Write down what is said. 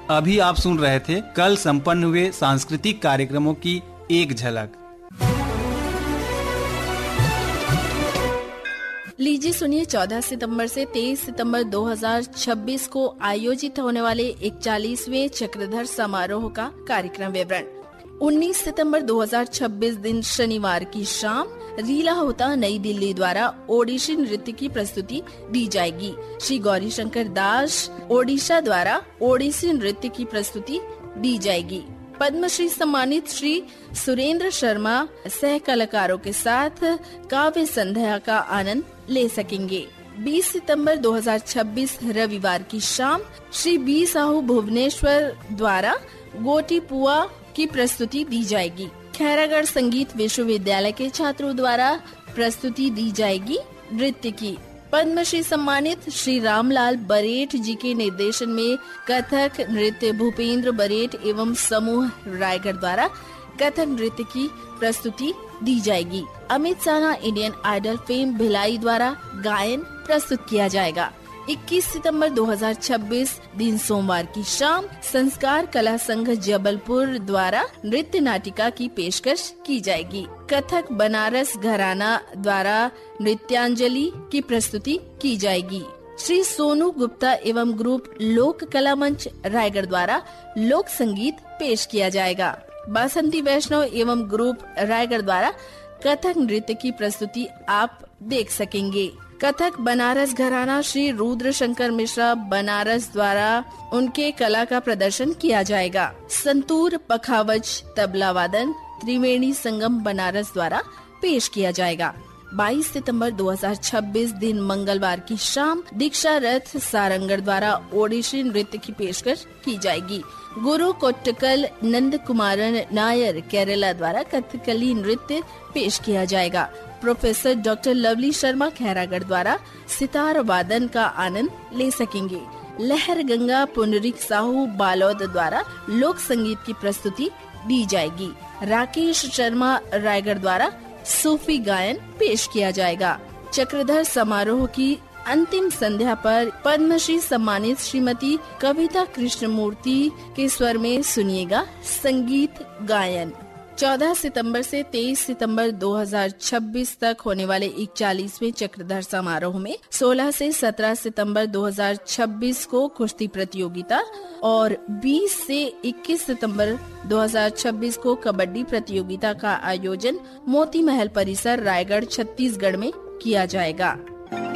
अभी आप सुन रहे थे कल संपन्न हुए सांस्कृतिक कार्यक्रमों की एक झलक। लीजिए सुनिए 14 सितंबर से 23 सितंबर 2026 को आयोजित होने वाले 41वें चक्रधर समारोह का कार्यक्रम विवरण। 19 सितंबर 2026 दिन शनिवार की शाम रीला होता नई दिल्ली द्वारा ओडिसी नृत्य की प्रस्तुति दी जाएगी। श्री गौरी शंकर दास ओडिशा द्वारा ओडिसी नृत्य की प्रस्तुति दी जाएगी। पद्मश्री सम्मानित श्री सुरेंद्र शर्मा सह कलाकारों के साथ काव्य संध्या का आनंद ले सकेंगे। 20 सितंबर 2026 रविवार की शाम श्री बी साहू भुवनेश्वर द्वारा गोटी पुआ की प्रस्तुति दी जाएगी। खैरागढ़ संगीत विश्वविद्यालय के छात्रों द्वारा प्रस्तुति दी जाएगी नृत्य की। पद्मश्री सम्मानित श्री रामलाल बरेठ जी के निर्देशन में कथक नृत्य भूपेंद्र बरेठ एवं समूह रायगढ़ द्वारा कथक नृत्य की प्रस्तुति दी जाएगी। अमित साना इंडियन आइडल फेम भिलाई द्वारा गायन प्रस्तुत किया जाएगा। 21 सितंबर 2026 दिन सोमवार की शाम संस्कार कला संघ जबलपुर द्वारा नृत्य नाटिका की पेशकश की जाएगी। कथक बनारस घराना द्वारा नृत्यांजलि की प्रस्तुति की जाएगी। श्री सोनू गुप्ता एवं ग्रुप लोक कला मंच रायगढ़ द्वारा लोक संगीत पेश किया जाएगा। बासंती वैष्णव एवं ग्रुप रायगढ़ द्वारा कथक नृत्य की प्रस्तुति आप देख सकेंगे। कथक बनारस घराना श्री रुद्र शंकर मिश्रा बनारस द्वारा उनके कला का प्रदर्शन किया जाएगा। संतूर पखावज तबला वादन त्रिवेणी संगम बनारस द्वारा पेश किया जाएगा। 22 सितंबर 2026 दिन मंगलवार की शाम दीक्षा रथ सारंगढ़ द्वारा ओडिसी नृत्य की पेशकश की जाएगी। गुरु कोट्टकल नंद कुमारन नायर केरला द्वारा कथकली नृत्य पेश किया जाएगा। Professor doctor lovely Sharma Khairagarh द्वारा सितार वादन का आनंद ले सकेंगे। लहर गंगा पुंडरीक साहू बालोद द्वारा लोक संगीत की प्रस्तुति दी जाएगी। राकेश शर्मा रायगढ़ द्वारा सूफी गायन पेश किया जाएगा। चक्रधर समारोह की अंतिम संध्या पर पद्मश्री सम्मानित श्रीमती कविता कृष्णमूर्ति के स्वर में सुनिएगा संगीत गायन। 14 सितंबर से 23 सितंबर 2026 तक होने वाले 41वें चक्रधर समारोह में 16 से 17 सितंबर 2026 को कुश्ती प्रतियोगिता और 20 से 21 सितंबर 2026 को कबड्डी प्रतियोगिता का आयोजन मोती महल परिसर रायगढ़ छत्तीसगढ़ में किया जाएगा।